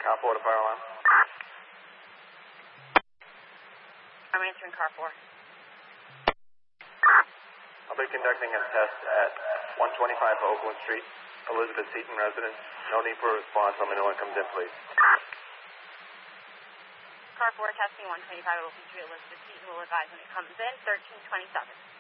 car 4 to fire alarm. I'm answering car 4. I'll be conducting a test at 125 Oakland Street, Elizabeth Seton residence. No need for a response. Let me know when it comes in, please. Car 4 testing 125 Oakland Street, Elizabeth Seton will advise when it comes in, 1327.